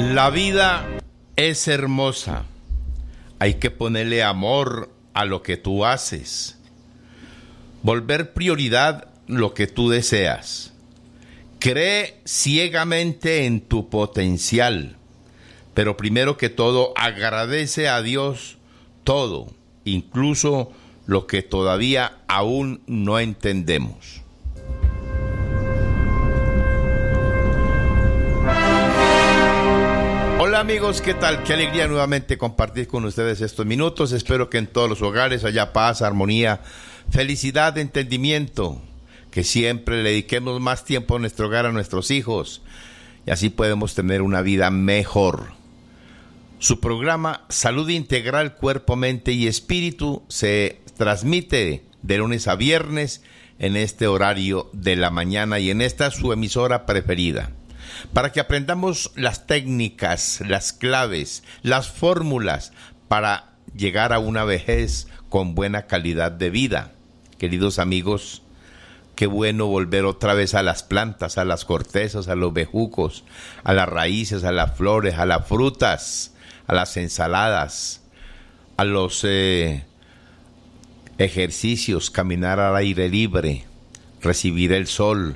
La vida es hermosa. Hay que ponerle amor a lo que tú haces. Volver prioridad lo que tú deseas. Cree ciegamente en tu potencial. Pero primero que todo, agradece a Dios todo, incluso lo que todavía aún no entendemos. Hola amigos, ¿qué tal? Qué alegría nuevamente compartir con ustedes estos minutos. Espero que en todos los hogares haya paz, armonía, felicidad, entendimiento. Que siempre le dediquemos más tiempo a nuestro hogar, a nuestros hijos. Y así podemos tener una vida mejor. Su programa Salud Integral, Cuerpo, Mente y Espíritu se transmite de lunes a viernes en este horario de la mañana y en esta su emisora preferida. Para que aprendamos las técnicas, las claves, las fórmulas para llegar a una vejez con buena calidad de vida. Queridos amigos, qué bueno volver otra vez a las plantas, a las cortezas, a los bejucos, a las raíces, a las flores, a las frutas, a las ensaladas, a los ejercicios, caminar al aire libre, recibir el sol,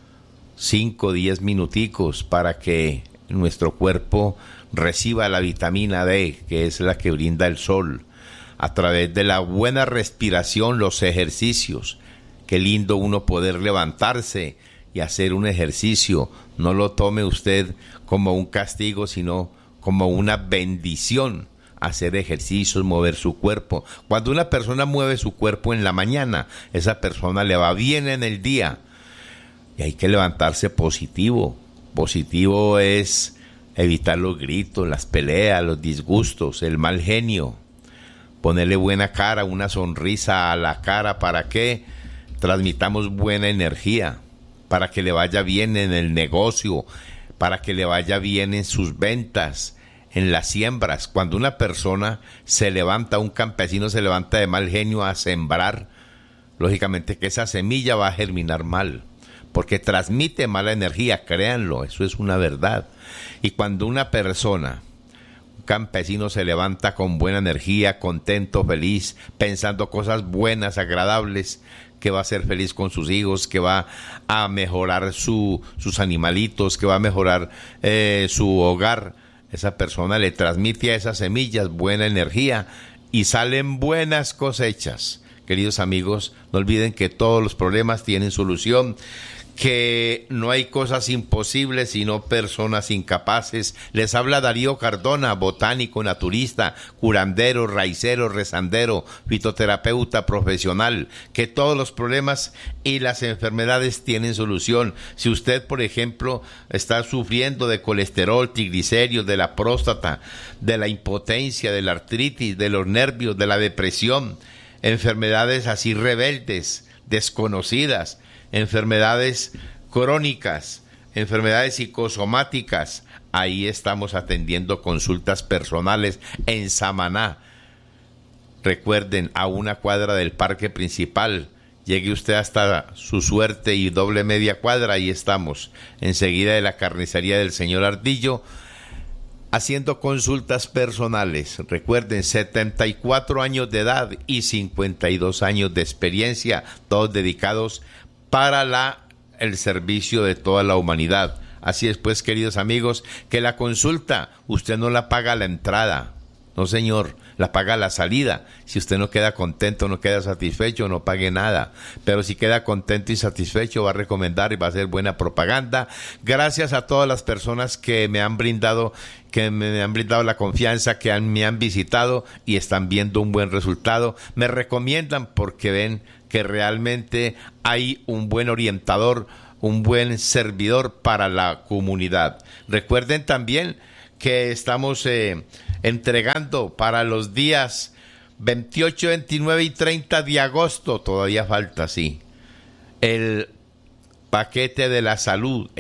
5 o 10 minuticos para que nuestro cuerpo reciba la vitamina D, que es la que brinda el sol, a través de la buena respiración, los ejercicios. Qué lindo uno poder levantarse y hacer un ejercicio. No lo tome usted como un castigo, sino como una bendición. Hacer ejercicios, mover su cuerpo. Cuando una persona mueve su cuerpo en la mañana, esa persona le va bien en el día. Y hay que levantarse positivo. Positivo es evitar los gritos, las peleas, los disgustos, el mal genio. Ponerle buena cara, una sonrisa a la cara para que transmitamos buena energía, para que le vaya bien en el negocio, para que le vaya bien en sus ventas, en las siembras. Cuando una persona se levanta, un campesino se levanta de mal genio a sembrar, lógicamente que esa semilla va a germinar mal, porque transmite mala energía, créanlo, eso es una verdad. Y cuando una persona, un campesino se levanta con buena energía, contento, feliz, pensando cosas buenas, agradables, que va a ser feliz con sus hijos, que va a mejorar sus animalitos, que va a mejorar su hogar, esa persona le transmite a esas semillas buena energía y salen buenas cosechas. Queridos amigos, no olviden que todos los problemas tienen solución, que no hay cosas imposibles sino personas incapaces. Les habla Darío Cardona, botánico, naturista, curandero, raicero, rezandero, fitoterapeuta profesional, que todos los problemas y las enfermedades tienen solución. Si usted, por ejemplo, está sufriendo de colesterol, triglicéridos, de la próstata, de la impotencia, de la artritis, de los nervios, de la depresión, enfermedades así rebeldes, desconocidas, enfermedades crónicas, enfermedades psicosomáticas, ahí estamos atendiendo consultas personales en Samaná. Recuerden, a una cuadra del parque principal, llegue usted hasta Su Suerte y doble media cuadra, ahí estamos, enseguida de la carnicería del señor Ardillo, haciendo consultas personales. Recuerden, 74 años de edad y 52 años de experiencia, todos dedicados para el servicio de toda la humanidad. Así es pues, queridos amigos, que la consulta usted no la paga a la entrada, no señor, la paga a la salida. Si usted no queda contento, no queda satisfecho, no pague nada, pero si queda contento y satisfecho, va a recomendar y va a hacer buena propaganda. Gracias a todas las personas que me han brindado la confianza, que me han visitado y están viendo un buen resultado, me recomiendan porque ven que realmente hay un buen orientador, un buen servidor para la comunidad. Recuerden también que estamos entregando para los días 28, 29 y 30 de agosto, todavía falta, sí, el paquete de la salud.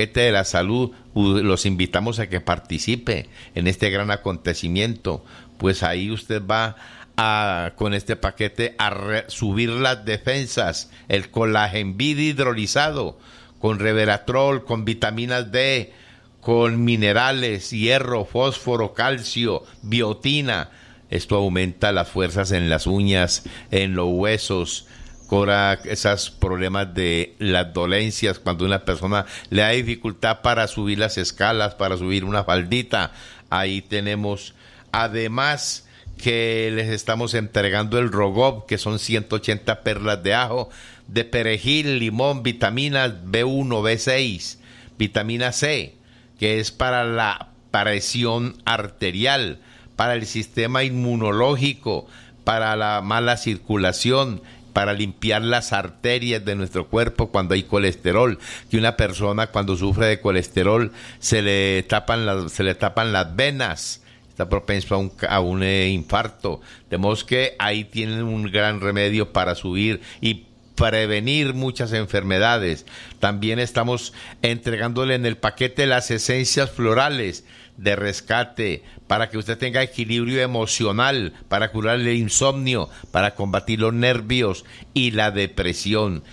Los invitamos a que participe en este gran acontecimiento, pues ahí usted va con este paquete a subir las defensas, el colágeno hidrolizado, con Reveratrol, con vitaminas D, con minerales, hierro, fósforo, calcio, biotina. Esto aumenta las fuerzas en las uñas, en los huesos, cura esos problemas de las dolencias cuando una persona le da dificultad para subir las escalas, para subir una faldita. Ahí tenemos, además, que les estamos entregando el Rogob, que son 180 perlas de ajo, de perejil, limón, vitaminas B1, B6, vitamina C, que es para la presión arterial, para el sistema inmunológico, para la mala circulación, para limpiar las arterias de nuestro cuerpo cuando hay colesterol, que una persona cuando sufre de colesterol se le tapan las venas, está propenso a un infarto. De modo que ahí tienen un gran remedio para subir y prevenir muchas enfermedades. También estamos entregándole en el paquete las esencias florales de rescate para que usted tenga equilibrio emocional, para curar el insomnio, para combatir los nervios y la depresión.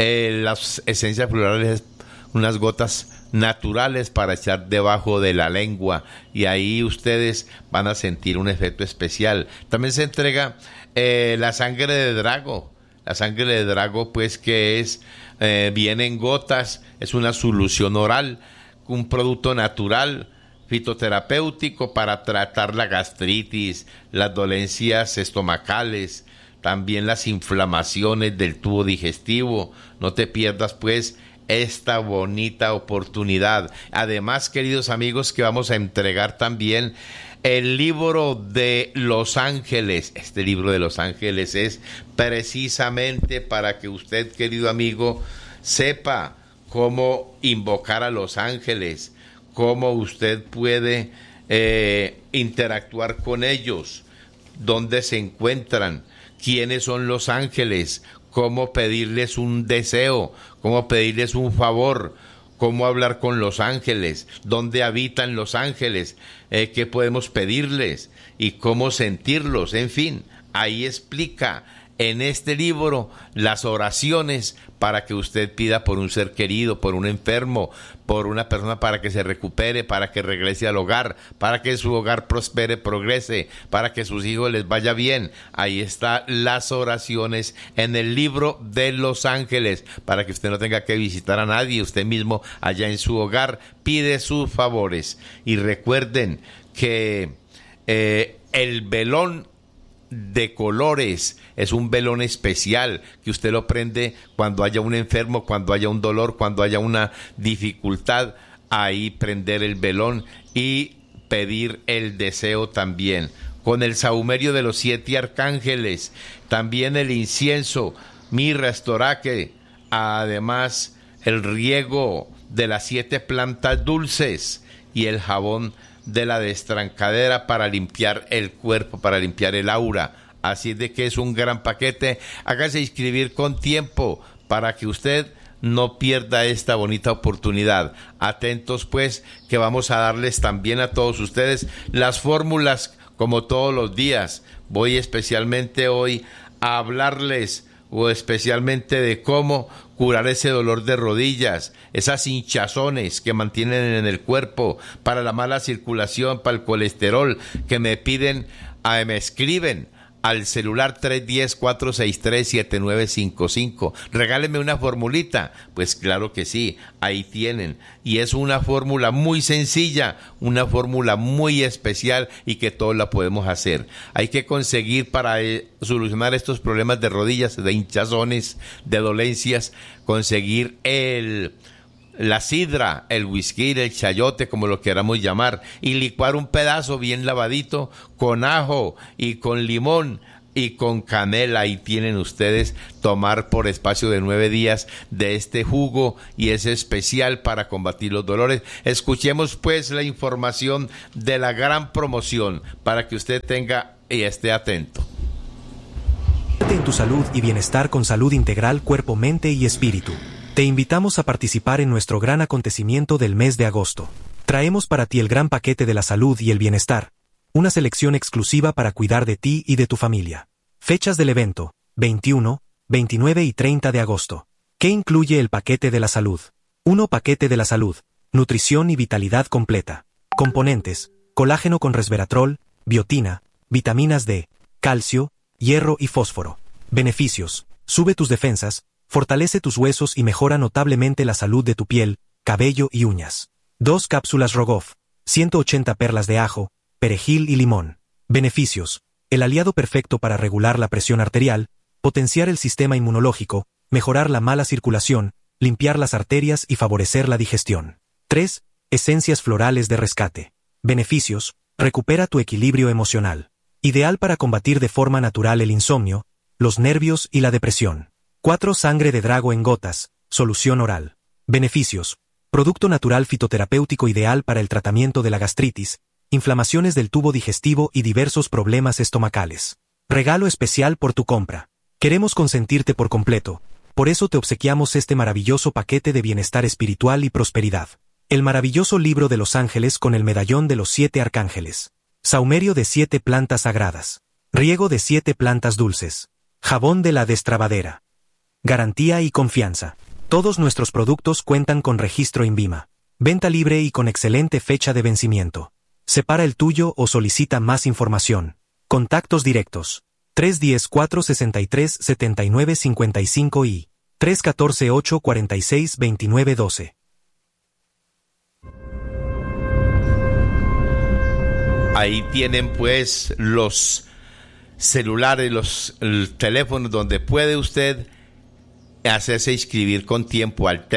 Las esencias florales, unas gotas naturales para echar debajo de la lengua, y ahí ustedes van a sentir un efecto especial. También se entrega la sangre de drago. La sangre de drago, pues, que es viene en gotas, es una solución oral, un producto natural, fitoterapéutico para tratar la gastritis, las dolencias estomacales, también las inflamaciones del tubo digestivo. No te pierdas, pues, esta bonita oportunidad. Además, queridos amigos, que vamos a entregar también el libro de los ángeles. Este libro de los ángeles es precisamente para que usted, querido amigo, sepa cómo invocar a los ángeles, cómo usted puede interactuar con ellos, dónde se encuentran, quiénes son los ángeles, cómo pedirles un deseo, cómo pedirles un favor, cómo hablar con los ángeles, dónde habitan los ángeles, qué podemos pedirles y cómo sentirlos. En fin, ahí explica en este libro las oraciones para que usted pida por un ser querido, por un enfermo, por una persona para que se recupere, para que regrese al hogar, para que su hogar prospere, progrese, para que sus hijos les vaya bien. Ahí están las oraciones en el libro de los ángeles, para que usted no tenga que visitar a nadie, usted mismo allá en su hogar pide sus favores. Y recuerden que el velón de colores es un velón especial que usted lo prende cuando haya un enfermo, cuando haya un dolor, cuando haya una dificultad. Ahí prender el velón y pedir el deseo también. Con el sahumerio de los 7 arcángeles, también el incienso, mirra, estoraque, además el riego de las 7 plantas dulces y el jabón de la destrancadera para limpiar el cuerpo, para limpiar el aura. Así de que es un gran paquete. Hágase inscribir con tiempo para que usted no pierda esta bonita oportunidad. Atentos, pues, que vamos a darles también a todos ustedes las fórmulas como todos los días. Voy especialmente hoy a hablarles o especialmente de cómo curar ese dolor de rodillas, esas hinchazones que mantienen en el cuerpo, para la mala circulación, para el colesterol, que me escriben al celular 310-463-7955. Regáleme una formulita. Pues claro que sí, ahí tienen. Y es una fórmula muy sencilla, una fórmula muy especial y que todos la podemos hacer. Hay que conseguir para solucionar estos problemas de rodillas, de hinchazones, de dolencias, conseguir la sidra, el whisky, el chayote, como lo queramos llamar, y licuar un pedazo bien lavadito con ajo y con limón y con canela. Ahí tienen ustedes, tomar por espacio de 9 días de este jugo, y es especial para combatir los dolores. Escuchemos pues la información de la gran promoción para que usted tenga y esté atento. En tu salud y bienestar con salud integral, cuerpo, mente y espíritu. Te invitamos a participar en nuestro gran acontecimiento del mes de agosto. Traemos para ti el gran paquete de la salud y el bienestar, una selección exclusiva para cuidar de ti y de tu familia. Fechas del evento: 21, 29 y 30 de agosto. ¿Qué incluye el paquete de la salud? 1. Paquete de la salud. nutrición y vitalidad completa. Componentes: colágeno con resveratrol, biotina, vitaminas D, calcio, hierro y fósforo. Beneficios: sube tus defensas, fortalece tus huesos y mejora notablemente la salud de tu piel, cabello y uñas. 2 cápsulas Rogoff, 180 perlas de ajo, perejil y limón. Beneficios: el aliado perfecto para regular la presión arterial, potenciar el sistema inmunológico, mejorar la mala circulación, limpiar las arterias y favorecer la digestión. 3. Esencias florales de rescate. Beneficios: recupera tu equilibrio emocional. Ideal para combatir de forma natural el insomnio, los nervios y la depresión. 4. Sangre de drago en gotas, solución oral. Beneficios: producto natural fitoterapéutico ideal para el tratamiento de la gastritis, inflamaciones del tubo digestivo y diversos problemas estomacales. Regalo especial por tu compra. Queremos consentirte por completo, por eso te obsequiamos este maravilloso paquete de bienestar espiritual y prosperidad. El maravilloso libro de los ángeles con el medallón de los 7 arcángeles. Saumerio de 7 plantas sagradas. Riego de 7 plantas dulces. Jabón de la destrabadera. Garantía y confianza. Todos nuestros productos cuentan con registro INVIMA. Venta libre y con excelente fecha de vencimiento. Separa el tuyo o solicita más información. Contactos directos: 310-463-7955 y 314-846-2912. Ahí tienen pues los celulares, los teléfonos donde puede usted hacerse inscribir con tiempo al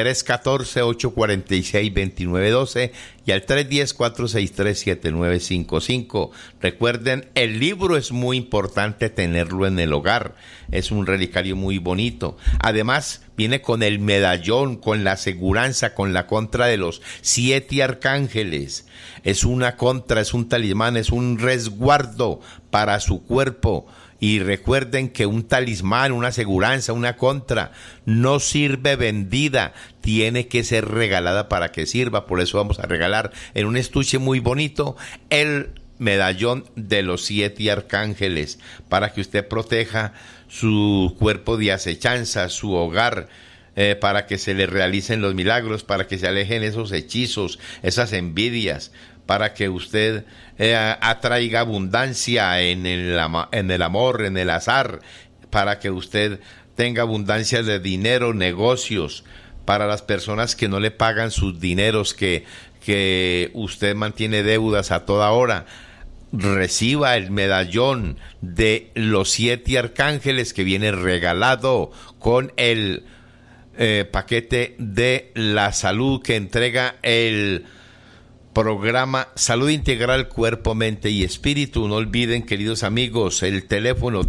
314-846-2912 y al 310-463-7955. Recuerden, el libro es muy importante tenerlo en el hogar. Es un relicario muy bonito. Además, viene con el medallón, con la aseguranza, con la contra de los 7 arcángeles. Es una contra, es un talismán, es un resguardo para su cuerpo. Y recuerden que un talismán, una aseguranza, una contra, no sirve vendida, tiene que ser regalada para que sirva. Por eso vamos a regalar en un estuche muy bonito el medallón de los 7 arcángeles, para que usted proteja su cuerpo de acechanza, su hogar, para que se le realicen los milagros, para que se alejen esos hechizos, esas envidias, para que usted atraiga abundancia en el amor, en el azar, para que usted tenga abundancia de dinero, negocios, para las personas que no le pagan sus dineros, que usted mantiene deudas a toda hora. Reciba el medallón de los 7 arcángeles que viene regalado con el paquete de la salud que entrega el programa Salud Integral Cuerpo, Mente y Espíritu. No olviden, queridos amigos, el teléfono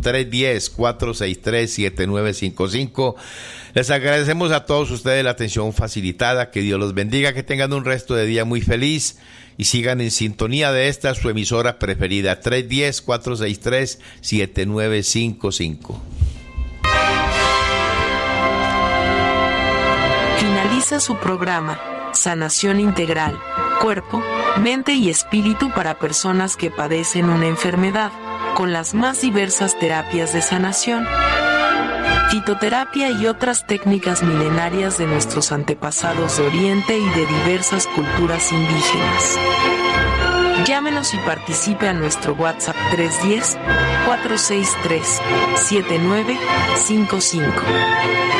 310-463-7955. Les agradecemos a todos ustedes la atención facilitada. Que Dios los bendiga, que tengan un resto de día muy feliz y sigan en sintonía de esta su emisora preferida, 310-463-7955. Finaliza su programa Sanación Integral, Cuerpo, Mente y Espíritu para personas que padecen una enfermedad, con las más diversas terapias de sanación, fitoterapia y otras técnicas milenarias de nuestros antepasados de Oriente y de diversas culturas indígenas. Llámenos y participe a nuestro WhatsApp 310-463-7955.